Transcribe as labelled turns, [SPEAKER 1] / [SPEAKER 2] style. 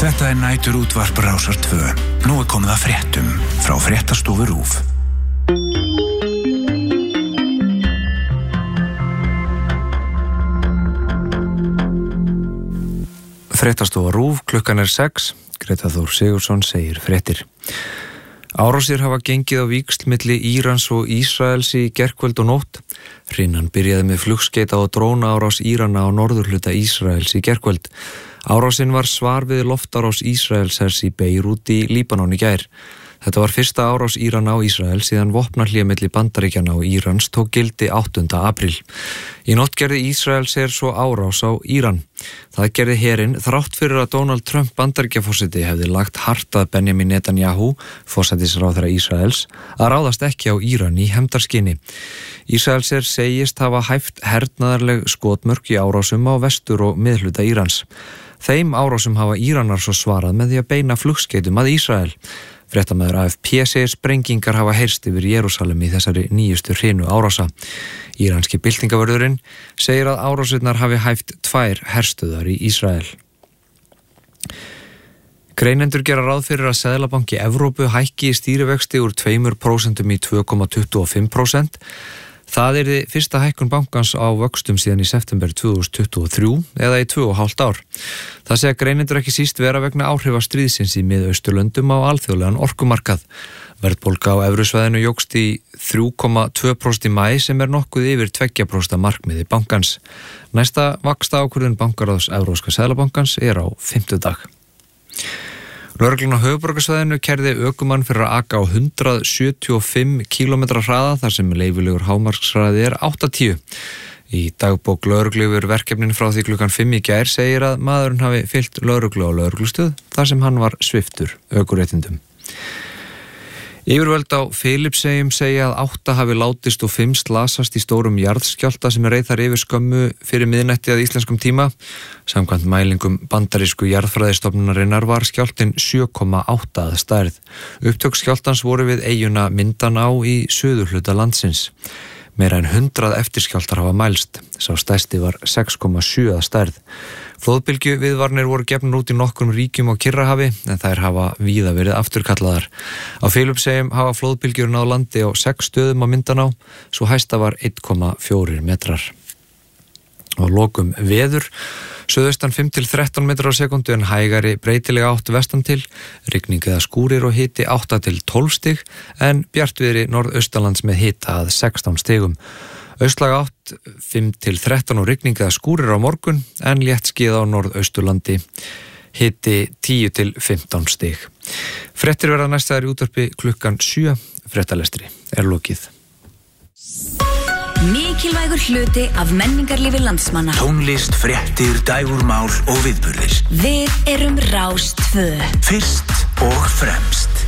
[SPEAKER 1] Þetta nætur útvarp Rásar 2. Nú komið að fréttum frá fréttastofu RÚV.
[SPEAKER 2] Fréttastofa RÚV, klukkan 6. Greta Þór Sigurðsson segir fréttir. Árásir hafa gengið á víxl milli Írans og Ísraels í gærkvöld og nótt. Hrinnan byrjaði með flugskeita og drónaárás Írana á norðurhluta Ísraels í gærkvöld. Árásin var svar við loftárás Ísraelshers í Beirút í Líbanon í gær. Þetta var fyrsta árás Írana á Ísrael síðan vopnahlé milli Bandaríkjanna og Írans tók gildi 8. apríl. Í nótt gerði Ísraelsher svo árás á Íran. Það gerði herinn þrátt fyrir að Donald Trump Bandaríkjaforseti hefði lagt hart að Benjamin Netanyahu, forsætisráðherra Ísraels, að ráðast ekki á Íran í hefndarskyni. Ísraelsher segist hafa hæft hernaðarleg skotmörk í árásum á vestur og miðhluta Írans. Þeim árásum hafa Íranar svo svarað með því að beina flugskeytum að Ísrael. Fréttamaður AFP segir sprengingar hafa heyrst yfir Jerúsalem í þessari nýjustu hrinu árása. Íranski byltingavörðurinn segir að árásirnar hafi hæft 2 herstöðar í Ísrael. Greinendur gera ráð fyrir að Seðlabanki Evrópu hækki stýrivexti úr 2% í 2,25%. Það yrði fyrsta hækkun bankans á vöxtum síðan í september 2023 eða í 2,5 ár. Það segja greinendur ekki síst vera vegna áhrifa stríðsins í Miðausturlöndum á alþjóðlegan orkumarkað. Verðbólga á evrusvæðinu jókst í 3,2% í maí sem nokkuð yfir 2% markmiði bankans. Næsta vaxtaákvörðun bankaráðs Evrópska seðlabankans á 5. Lögreglan á höfuðborgarsvæðinu kærði ökumann fyrir að aka á 175 km hraða þar sem leyfilegur hámarkshraði 80. Í dagbók lögreglu yfir verkefnin frá því klukkan 5 í gær segir að maðurinn hafi fylgt lögreglu á lögreglustöð þar sem hann var sviptur ökuréttindum. Yfirvöld á Filippseyjum segja að 8 hafi látist og 5 slasast í stórum jarðskjálfta sem reið þar yfir skömmu fyrir miðnætti að íslenskum tíma. Samkvæmt mælingum bandarísku jarðfræðistofnunarinnar var skjálftinn 7,8 að stærð. Upptök skjálftans voru við eyjuna Mindanao í suðurhluta landsins. Meira en 100 eftirskjálftar hafa mælst. Sá stærsti var 6,7 að stærð. Flóðbylgju viðvarnir voru gefnar út í nokkrum ríkjum á Kyrrahafi en þær hafa víða verið afturkallaðar. Á Filippseyjum hafa flóðbylgjur náð landi á 6 stöðum á Mindanao, svo hæsta var 1,4 metrar. Og lokum veður, suðaustan 5-13 metrar á sekundu en hægari breytilega átt vestan til, rigning eða skúrir og hiti 8-12 stig en bjartviðri norðaustalands með hita að 16 stigum. Austlæg átt 5-13 og rigning eða skúrir á morgun en léttskið á norðausturlandi, hiti 10-15 stig. Fréttir verða næstaðar í útvarpi klukkan 7, fréttalestri lokið.
[SPEAKER 3] Mikilvægur hluti af menningarlífi landsmanna.
[SPEAKER 1] Tónlist, fréttir, dægurmál og viðburðir.
[SPEAKER 3] Við erum Rás 2.
[SPEAKER 1] Fyrst og fremst.